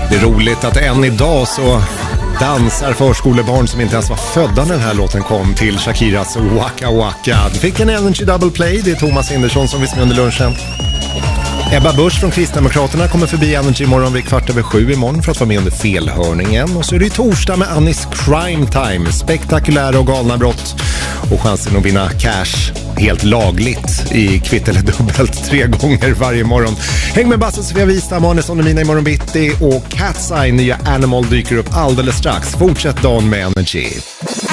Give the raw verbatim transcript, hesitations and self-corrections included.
Det är roligt att än idag så dansar förskolebarn som inte ens var födda när den här låten kom till Shakiras Waka Waka. Du fick en Energy Double Play, det är Thomas Indersson som visste med under lunchen. Ebba Busch från Kristdemokraterna kommer förbi Energy imorgon vid kvart över sju imorgon för att vara med under felhörningen. Och så är det torsdag med Annis Crime Time, spektakulära och galna brott och chansen att vinna cash helt lagligt i kvitt eller dubbelt tre gånger varje morgon. Häng med Basse, Sofia Wistam, Arnes och Mina imorgon bitti och Cat's Eye, nya Animal dyker upp alldeles strax. Fortsätt dagen med Energy.